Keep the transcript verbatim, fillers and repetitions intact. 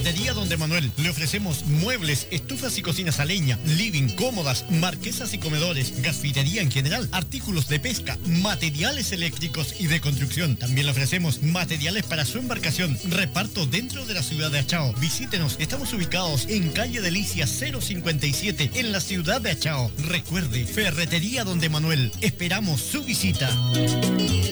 Ferretería Donde Manuel. Le ofrecemos muebles, estufas y cocinas a leña, living, cómodas, marquesas y comedores, gasfitería en general, artículos de pesca, materiales eléctricos y de construcción. También le ofrecemos materiales para su embarcación. Reparto dentro de la ciudad de Achao. Visítenos, estamos ubicados en calle Delicia cero cincuenta y siete en la ciudad de Achao. Recuerde, Ferretería Donde Manuel. Esperamos su visita.